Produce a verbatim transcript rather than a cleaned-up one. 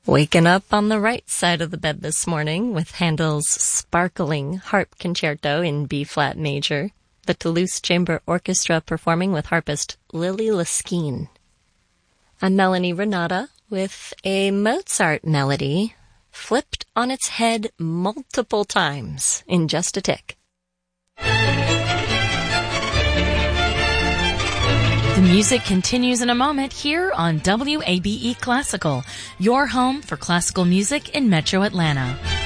Waking up on the right side of the bed this morning with Handel's sparkling harp concerto in B-flat major, the Toulouse Chamber Orchestra performing with harpist Lily Liskine. I'm Melanie Renata with a Mozart melody flipped on its head multiple times in just a tick. The music continues in a moment here on W A B E Classical, your home for classical music in Metro Atlanta.